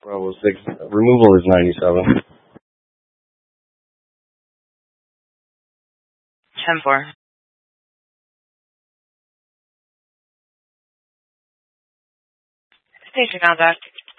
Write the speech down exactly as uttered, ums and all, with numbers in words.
Bravo six. Removal is ninety-seven. ten four. Station contact.